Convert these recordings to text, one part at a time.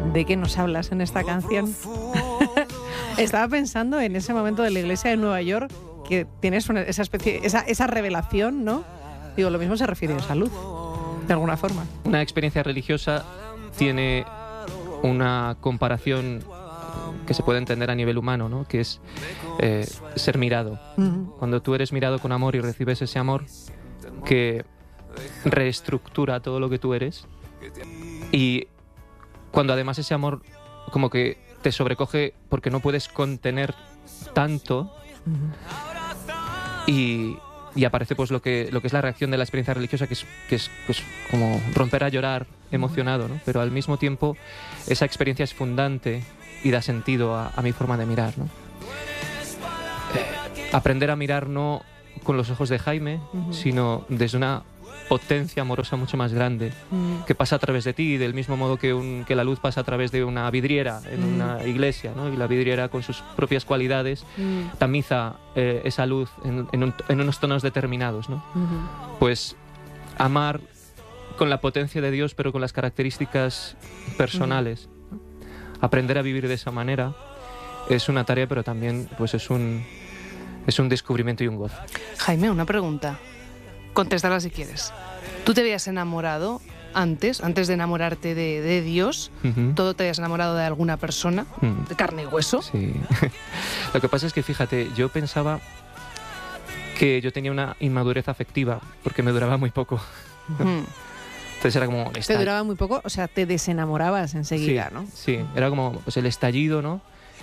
¿de qué nos hablas en esta canción? Estaba pensando en ese momento de la iglesia de Nueva York, que tienes esa revelación, ¿no? Digo, lo mismo se refiere a salud, de alguna forma. Una experiencia religiosa tiene una comparación que se puede entender a nivel humano, ¿no? Que es ser mirado. Cuando tú eres mirado con amor y recibes ese amor que reestructura todo lo que tú eres, y cuando además ese amor como que te sobrecoge porque no puedes contener tanto, y aparece pues lo que es la reacción de la experiencia religiosa, que es pues, como romper a llorar emocionado, ¿no? Pero al mismo tiempo esa experiencia es fundante y da sentido a mi forma de mirar, ¿no? Aprender a mirar no con los ojos de Jaime, sino desde una potencia amorosa mucho más grande, que pasa a través de ti, del mismo modo que la luz pasa a través de una vidriera en una iglesia, ¿no? Y la vidriera, con sus propias cualidades, tamiza esa luz en unos tonos determinados, ¿no? Pues amar con la potencia de Dios, pero con las características personales, ¿no? Aprender a vivir de esa manera es una tarea, pero también pues es un descubrimiento y un gozo. Jaime, una pregunta. Contéstala si quieres. ¿Tú te habías enamorado antes de enamorarte de Dios? ¿Todo te habías enamorado de alguna persona? ¿De carne y hueso? Sí. Lo que pasa es que, fíjate, yo pensaba que yo tenía una inmadurez afectiva porque me duraba muy poco. Entonces era como... Te duraba muy poco, o sea, te desenamorabas enseguida, sí, ¿no? Sí, era como pues, el estallido, ¿no?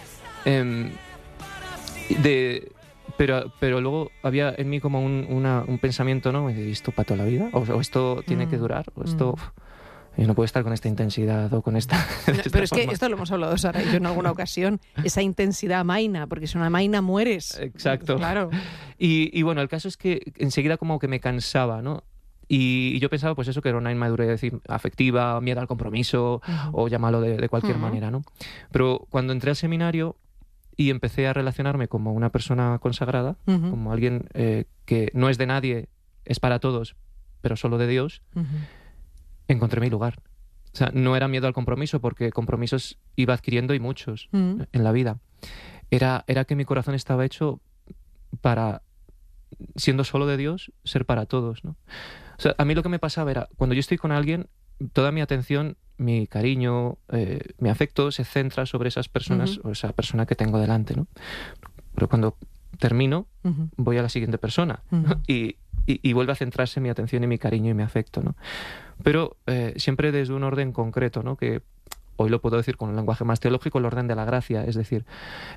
Pero luego había en mí como un pensamiento, ¿no? ¿Esto para toda la vida? ¿O esto tiene que durar? ¿O esto yo no puedo estar con esta intensidad o con esta... Pero es que esto lo hemos hablado Sara y yo en alguna ocasión, esa intensidad amaina, porque si una amaina mueres. Exacto. Claro. Y bueno, el caso es que enseguida como que me cansaba, ¿no? Y yo pensaba pues eso, que era una inmadurez afectiva, miedo al compromiso, o llamarlo de cualquier manera, ¿no? Pero cuando entré al seminario y empecé a relacionarme como una persona consagrada, como alguien que no es de nadie, es para todos, pero solo de Dios, encontré mi lugar. O sea, no era miedo al compromiso, porque compromisos iba adquiriendo y muchos en la vida. Era que mi corazón estaba hecho para, siendo solo de Dios, ser para todos, ¿no? O sea, a mí lo que me pasaba era, cuando yo estoy con alguien, toda mi atención, mi cariño, mi afecto se centra sobre esas personas o esa persona que tengo delante, ¿no? Pero cuando termino, voy a la siguiente persona, ¿no? Y vuelve a centrarse mi atención y mi cariño y mi afecto, ¿no? Pero siempre desde un orden concreto, ¿no? Que hoy lo puedo decir con un lenguaje más teológico, el orden de la gracia, es decir,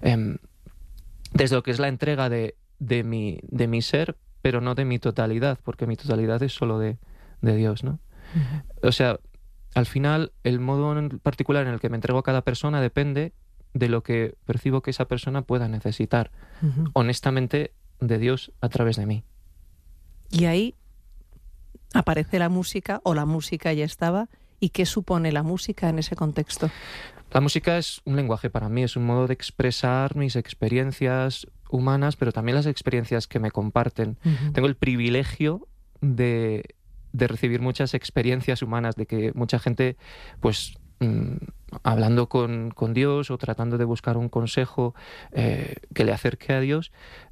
desde lo que es la entrega de mi ser, pero no de mi totalidad, porque mi totalidad es solo de Dios, ¿no? O sea, al final, el modo en particular en el que me entrego a cada persona depende de lo que percibo que esa persona pueda necesitar, honestamente, de Dios a través de mí. Y ahí aparece la música, o la música ya estaba, ¿y qué supone la música en ese contexto? La música es un lenguaje para mí, es un modo de expresar mis experiencias humanas, pero también las experiencias que me comparten. Tengo el privilegio de recibir muchas experiencias humanas, de que mucha gente, pues, hablando con Dios o tratando de buscar un consejo que le acerque a Dios,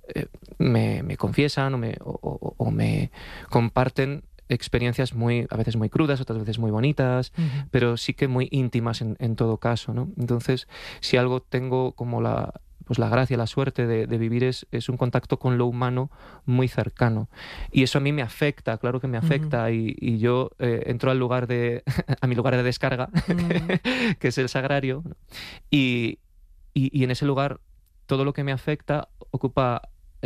me confiesan o me comparten experiencias a veces muy crudas, otras veces muy bonitas, pero sí que muy íntimas en todo caso, ¿no? Entonces, si algo tengo como la gracia, la suerte de vivir es un contacto con lo humano muy cercano. Y eso a mí me afecta, claro que me afecta, y yo entro a mi lugar de descarga, que es el sagrario, ¿no? Y en ese lugar todo lo que me afecta ocupa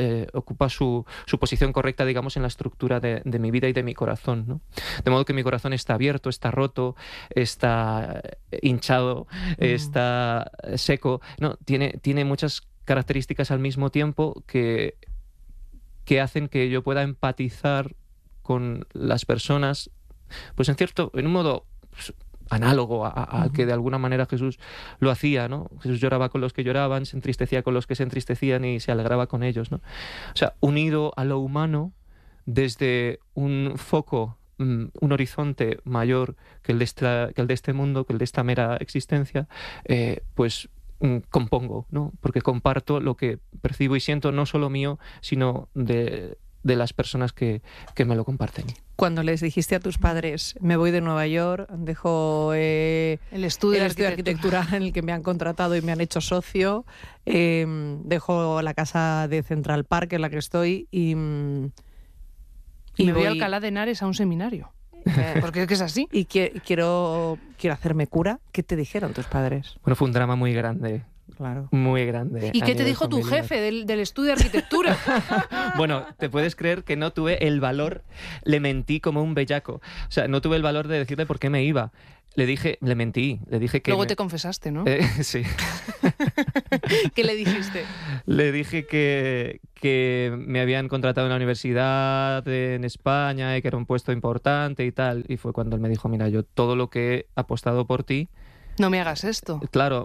su posición correcta, digamos, en la estructura de mi vida y de mi corazón, ¿no? De modo que mi corazón está abierto, está roto, está hinchado, está seco, ¿no? Tiene muchas características al mismo tiempo que hacen que yo pueda empatizar con las personas, pues en un modo pues, análogo al que de alguna manera Jesús lo hacía, ¿no? Jesús lloraba con los que lloraban, se entristecía con los que se entristecían y se alegraba con ellos, ¿no? O sea, unido a lo humano desde un foco un horizonte mayor que el de este mundo, que el de esta mera existencia, pues compongo, ¿no? Porque comparto lo que percibo y siento, no solo mío, sino de las personas que me lo comparten. Cuando les dijiste a tus padres, me voy de Nueva York, dejo el estudio de arquitectura en el que me han contratado y me han hecho socio, dejo la casa de Central Park en la que estoy y me voy a Alcalá de Henares a un seminario. Porque es que es así. Y quiero hacerme cura. ¿Qué te dijeron tus padres? Bueno, fue un drama muy grande. Claro. Muy grande. ¿Y qué te dijo tu jefe del estudio de arquitectura? Bueno, te puedes creer que no tuve el valor, le mentí como un bellaco. O sea, no tuve el valor de decirle por qué me iba. Le mentí, le dije que... Luego te confesaste, ¿no? Sí. ¿Qué le dijiste? Le dije que me habían contratado en la universidad en España y que era un puesto importante y tal. Y fue cuando él me dijo, mira, yo todo lo que he apostado por ti... No me hagas esto. Claro,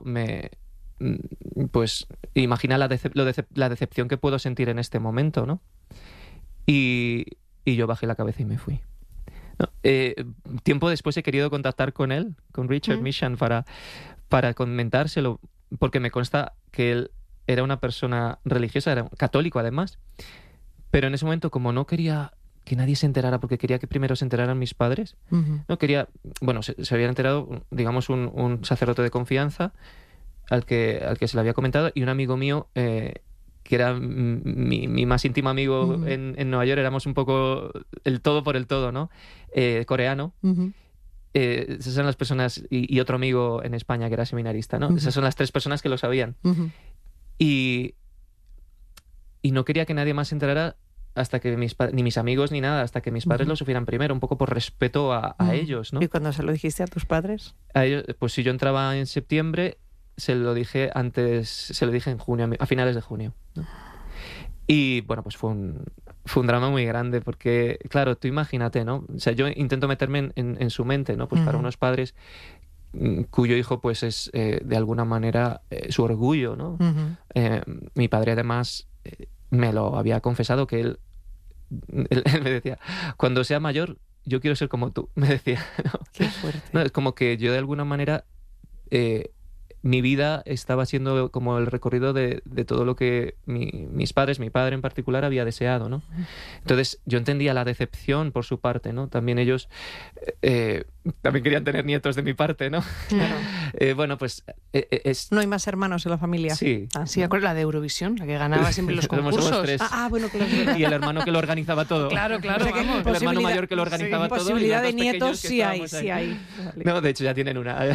pues imagina la decepción que puedo sentir en este momento, ¿no? Y yo bajé la cabeza y me fui. No, tiempo después he querido contactar con él, con Richard Measham, para comentárselo, porque me consta que él era una persona religiosa, era católico además, pero en ese momento, como no quería que nadie se enterara, porque quería que primero se enteraran mis padres, no quería, bueno, se había enterado, digamos, un sacerdote de confianza al que se le había comentado, y un amigo mío que era mi más íntimo amigo en Nueva York, éramos un poco el todo por el todo, ¿no? Coreano. Esas son las personas, y otro amigo en España que era seminarista, ¿no? Esas son las tres personas que lo sabían. Y no quería que nadie más se enterara hasta que ni mis amigos ni nada, hasta que mis padres lo supieran primero, un poco por respeto a ellos, ¿no? ¿Y cuando se lo dijiste a tus padres? A ellos, pues si yo entraba en septiembre, se lo dije en junio, a finales de junio, ¿no? Y bueno, pues fue un drama muy grande, porque claro, tú imagínate, ¿no? O sea, yo intento meterme en su mente, ¿no? Pues para unos padres cuyo hijo pues es de alguna manera su orgullo, ¿no? Mi padre además me lo había confesado, que él me decía, cuando sea mayor yo quiero ser como tú, me decía, ¿no? Qué fuerte. No, es como que yo de alguna manera mi vida estaba siendo como el recorrido de todo lo que mis padres, mi padre en particular, había deseado, ¿no? Entonces yo entendía la decepción por su parte, ¿no? También ellos también querían tener nietos de mi parte, ¿no? Claro. Bueno, pues ¿No hay más hermanos en la familia? Sí. Sí, acuerdas la de Eurovisión, la que ganaba siempre los concursos. Somos tres. Bueno, claro. Y el hermano que lo organizaba todo. Claro, O sea que vamos. El hermano mayor que lo organizaba todo. Posibilidad y de los dos nietos pequeños que sí hay. Vale. No, de hecho ya tienen una.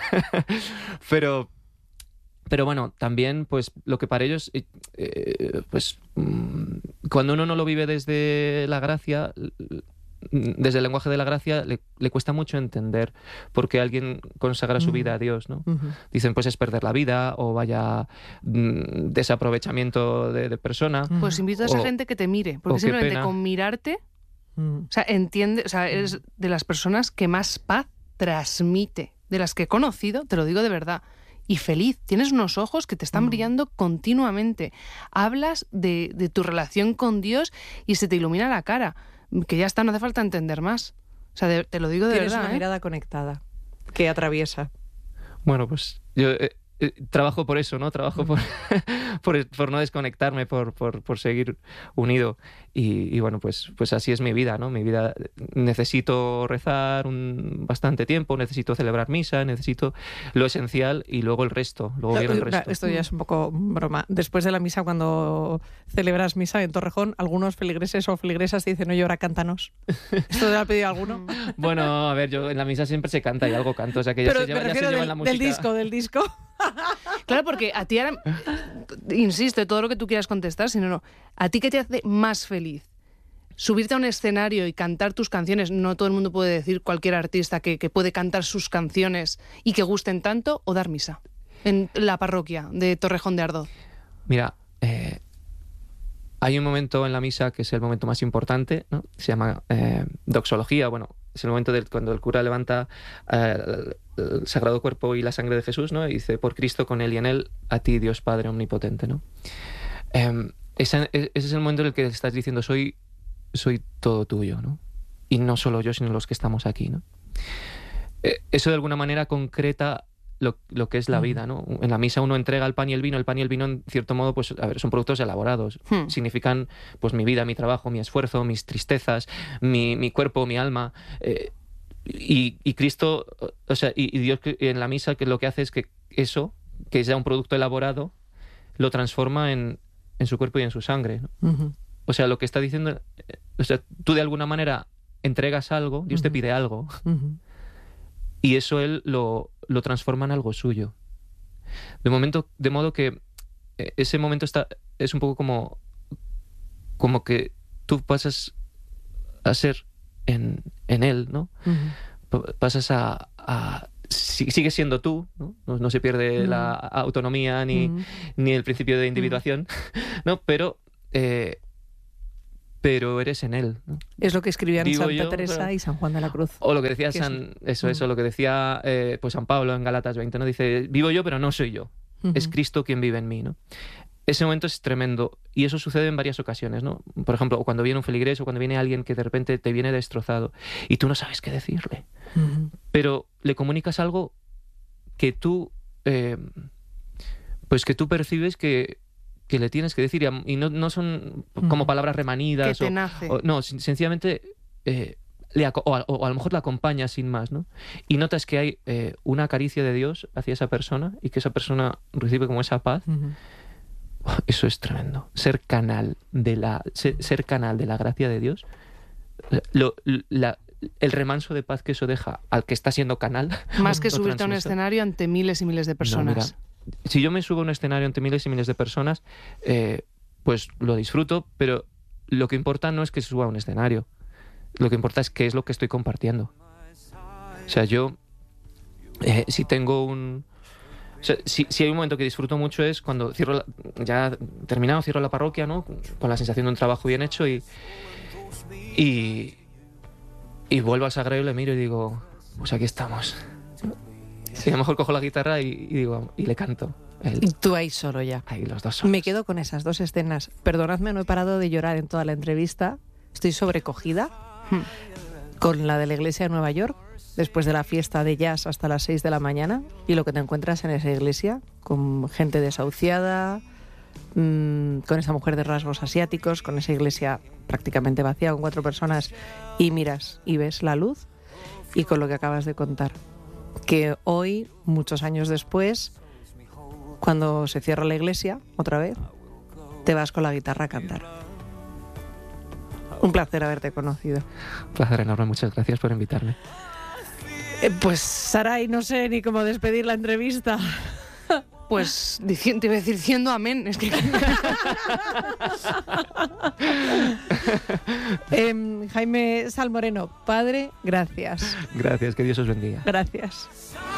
Pero bueno, también pues lo que para ellos, pues cuando uno no lo vive desde la gracia, desde el lenguaje de la gracia, le cuesta mucho entender por qué alguien consagra su vida a Dios, ¿no? Dicen, pues es perder la vida, o vaya desaprovechamiento de persona. Pues invito a esa gente que te mire, porque simplemente con mirarte, o sea, entiende, o sea, eres de las personas que más paz transmite, de las que he conocido, te lo digo de verdad. Y feliz, tienes unos ojos que te están brillando continuamente. Hablas de tu relación con Dios y se te ilumina la cara. Que ya está, no hace falta entender más. O sea, te lo digo de verdad. Tienes una mirada conectada que atraviesa. Bueno, pues yo trabajo por eso, ¿no? Trabajo por no desconectarme, por seguir unido. Y bueno, pues así es mi vida, ¿no? Mi vida, necesito rezar bastante tiempo, necesito celebrar misa, necesito lo esencial y luego el resto, luego viene el resto. Esto ya es un poco broma. Después de la misa, cuando celebras misa en Torrejón, algunos feligreses o feligresas te dicen, oye, ahora cántanos. ¿Esto te lo ha pedido alguno? Bueno, a ver, yo en la misa siempre se canta y algo canto, o sea que ya se lleva la música. Del disco. Claro, porque a ti ahora, insisto, todo lo que tú quieras contestar, sino no, ¿a ti qué te hace más feliz? Subirte a un escenario y cantar tus canciones. No todo el mundo puede decir, cualquier artista que puede cantar sus canciones y que gusten tanto, o dar misa en la parroquia de Torrejón de Ardoz. Mira, hay un momento en la misa que es el momento más importante, ¿no? Se llama doxología. Bueno, es el momento cuando el cura levanta el sagrado cuerpo y la sangre de Jesús, ¿no? Y dice, por Cristo, con él y en él, a ti, Dios Padre omnipotente, ¿no? Ese es el momento en el que estás diciendo, soy todo tuyo, ¿no? y no solo yo, sino los que estamos aquí, ¿no? Eso de alguna manera concreta lo que es la vida, ¿no? En la misa uno entrega el pan y el vino. El pan y el vino, en cierto modo, pues, a ver, son productos elaborados. Significan, pues, mi vida, mi trabajo, mi esfuerzo, mis tristezas, mi cuerpo, mi alma. Y Cristo, o sea, y Dios en la misa, que lo que hace es que eso, que es ya un producto elaborado, lo transforma en su cuerpo y en su sangre, ¿no? O sea, lo que está diciendo, o sea, tú de alguna manera entregas algo, Dios te pide algo, y eso Él lo transforma en algo suyo. De modo que ese momento es un poco como que tú pasas a ser en Él, ¿no? Pasas sigues siendo tú, ¿no? No se pierde la autonomía ni el principio de individuación, ¿no? Pero eres en Él, ¿no? Es lo que escribían Santa Teresa y San Juan de la Cruz. O lo que decía lo que decía pues San Pablo en Gálatas 20, ¿no? Dice, vivo yo, pero no soy yo. Es Cristo quien vive en mí, ¿no? Ese momento es tremendo y eso sucede en varias ocasiones, ¿no? Por ejemplo, cuando viene un feligrés o cuando viene alguien que de repente te viene destrozado y tú no sabes qué decirle, pero le comunicas algo que tú pues que tú percibes que le tienes que decir y no son como palabras remanidas. Que te nace. No, sencillamente o a lo mejor la acompañas sin más, ¿no? Y notas que hay una caricia de Dios hacia esa persona y que esa persona recibe como esa paz. Eso es tremendo. Ser canal de la gracia de Dios. El remanso de paz que eso deja al que está siendo canal. Más que subirte a un escenario ante miles y miles de personas. No, mira, si yo me subo a un escenario ante miles y miles de personas, pues lo disfruto, pero lo que importa no es que se suba a un escenario. Lo que importa es qué es lo que estoy compartiendo. O sea, yo, si tengo un... O sea, si hay un momento que disfruto mucho es cuando cierro la parroquia, ¿no? Con la sensación de un trabajo bien hecho y vuelvo al sagrario y le miro y digo, pues aquí estamos. Sí, a lo mejor cojo la guitarra y le canto. Y tú ahí solo ya. Ahí los dos solos. Me quedo con esas dos escenas. Perdonadme, no he parado de llorar en toda la entrevista. Estoy sobrecogida con la de la iglesia de Nueva York, después de la fiesta de jazz hasta las 6 de la mañana, y lo que te encuentras en esa iglesia, con gente desahuciada, con esa mujer de rasgos asiáticos, con esa iglesia prácticamente vacía, con 4 personas, y miras y ves la luz, y con lo que acabas de contar. Que hoy, muchos años después, cuando se cierra la iglesia, otra vez, te vas con la guitarra a cantar. Un placer haberte conocido. Un placer enorme, muchas gracias por invitarme. Pues, Saray, no sé ni cómo despedir la entrevista. Pues te iba a decir diciendo amén. Es que... Jaime Salmoreno, padre, gracias. Gracias, que Dios os bendiga. Gracias.